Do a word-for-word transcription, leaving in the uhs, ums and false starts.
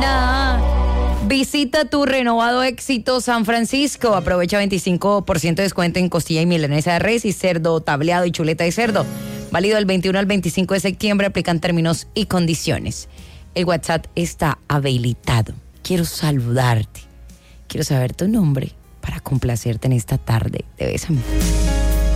Nada. Visita tu renovado Éxito San Francisco. Aprovecha veinticinco por ciento de descuento en costilla y milanesa de res y cerdo tableado y chuleta de cerdo. Válido del veintiuno al veinticinco de septiembre. Aplican términos y condiciones. El WhatsApp está habilitado. Quiero saludarte. Quiero saber tu nombre para complacerte en esta tarde de Bésame.